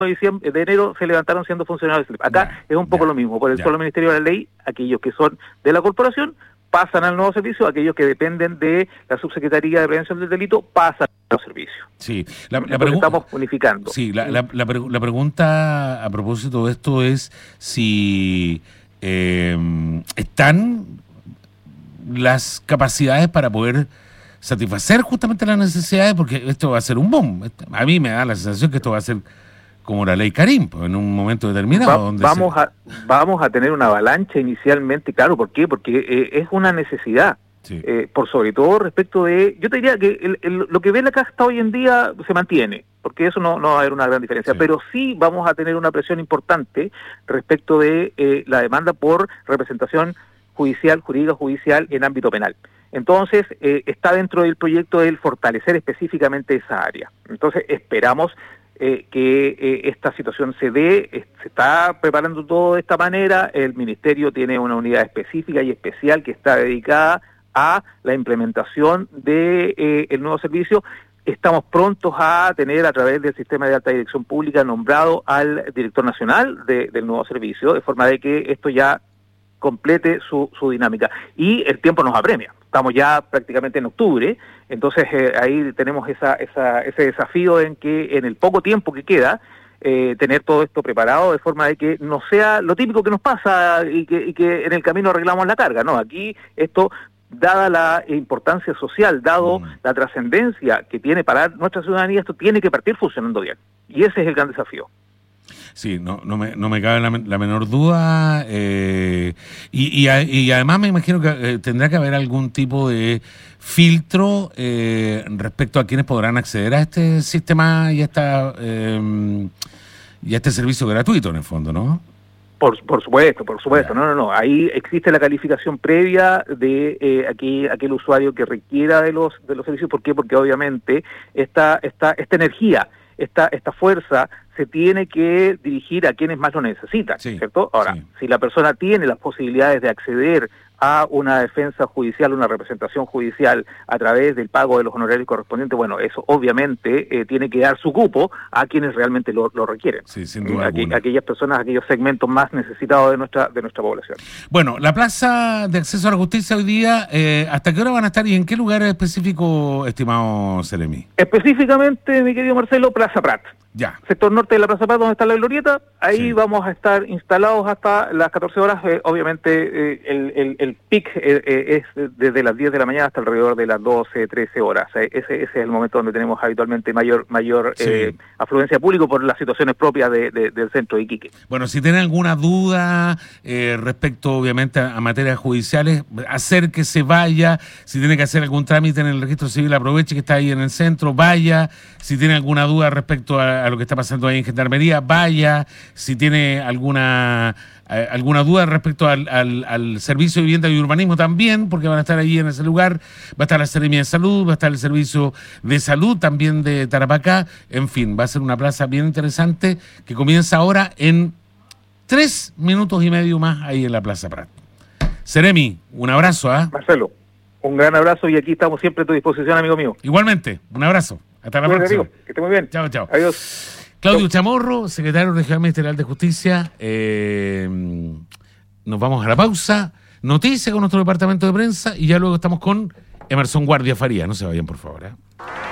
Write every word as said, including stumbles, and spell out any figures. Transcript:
de diciembre, de enero se levantaron siendo funcionarios del C E P. Acá Ya, es un poco ya, lo mismo. Por el ya. solo Ministerio de la Ley, aquellos que son de la corporación pasan al nuevo servicio, aquellos que dependen de la Subsecretaría de Prevención del Delito pasan al nuevo servicio. Sí, la, la Entonces, pregunta... estamos unificando. Sí, la, la, la, pre- la pregunta a propósito de esto es si eh, están las capacidades para poder satisfacer justamente las necesidades, porque esto va a ser un boom. A mí me da la sensación que esto va a ser como la ley Karim, pues, en un momento determinado. Va, donde vamos, se... a, vamos a tener una avalancha inicialmente, claro, ¿por qué? Porque eh, es una necesidad. Sí. Eh, por sobre todo respecto de, yo te diría que el, el, lo que ve la caja hoy en día se mantiene, porque eso no, no va a haber una gran diferencia, Sí. pero sí vamos a tener una presión importante respecto de eh, la demanda por representación judicial, jurídica judicial en ámbito penal. Entonces, eh, está dentro del proyecto el fortalecer específicamente esa área. Entonces, esperamos eh, que eh, esta situación se dé, eh, se está preparando todo de esta manera, el Ministerio tiene una unidad específica y especial que está dedicada a la implementación de eh, el nuevo servicio. Estamos prontos a tener a través del sistema de alta dirección pública nombrado al director nacional de, del nuevo servicio, de forma de que esto ya complete su, su dinámica. Y el tiempo nos apremia. Estamos ya prácticamente en octubre, entonces eh, ahí tenemos esa, esa, ese desafío en que en el poco tiempo que queda, eh, tener todo esto preparado de forma de que no sea lo típico que nos pasa y que, y que en el camino arreglamos la carga. No, aquí esto, dada la importancia social, dado mm. la trascendencia que tiene para nuestra ciudadanía, esto tiene que partir funcionando bien. Y ese es el gran desafío. Sí, no, no, me, no me cabe la, la menor duda. Eh, y, y, y además me imagino que eh, tendrá que haber algún tipo de filtro eh, respecto a quienes podrán acceder a este sistema y a, esta, eh, y a este servicio gratuito, en el fondo, ¿no? Por, por supuesto, por supuesto. No, no, no. Ahí existe la calificación previa de eh, aquí, aquel usuario que requiera de los de los servicios. ¿Por qué? Porque obviamente esta esta esta energía, esta esta fuerza se tiene que dirigir a quienes más lo necesitan, sí, ¿cierto? Ahora, sí. Si la persona tiene las posibilidades de acceder a una defensa judicial, una representación judicial a través del pago de los honorarios correspondientes, bueno, eso obviamente eh, tiene que dar su cupo a quienes realmente lo, lo requieren. Sí, sin duda Aqu alguna. Aquellas personas, aquellos segmentos más necesitados de nuestra de nuestra población. Bueno, la plaza de acceso a la justicia hoy día, eh, ¿hasta qué hora van a estar y en qué lugar específico, estimado Seremi? Específicamente, mi querido Marcelo, Plaza Prat. Ya. Sector norte de la Plaza Prat, donde está la glorieta, ahí sí. Vamos a estar instalados hasta las catorce horas. Eh, obviamente eh, el, el, el pic eh, eh, es desde las diez de la mañana hasta alrededor de las doce, trece horas. Eh, ese, ese es el momento donde tenemos habitualmente mayor mayor sí. eh, afluencia de público por las situaciones propias de, de, del centro de Iquique. Bueno, si tienen alguna duda eh, respecto obviamente a, a materias judiciales, acérquese, vaya. Si tiene que hacer algún trámite en el registro civil, aproveche que está ahí en el centro, vaya. Si tiene alguna duda respecto a a lo que está pasando ahí en Gendarmería, vaya. Si tiene alguna eh, alguna duda respecto al, al, al Servicio de Vivienda y Urbanismo también, porque van a estar allí en ese lugar, va a estar la Seremia de Salud, va a estar el Servicio de Salud también de Tarapacá, en fin, va a ser una plaza bien interesante que comienza ahora en tres minutos y medio más ahí en la Plaza Prat. Seremi, un abrazo, ¿ah? ¿eh? Marcelo, un gran abrazo y aquí estamos siempre a tu disposición, amigo mío. Igualmente, un abrazo. Hasta la Bueno, próxima. Amigo, que esté muy bien. Chao, chao. Adiós. Claudio Chamorro, secretario regional ministerial de Justicia. Eh, nos vamos a la pausa. Noticia con nuestro departamento de prensa y ya luego estamos con Emerson Guardia Faría. No se vayan, por favor, ¿eh?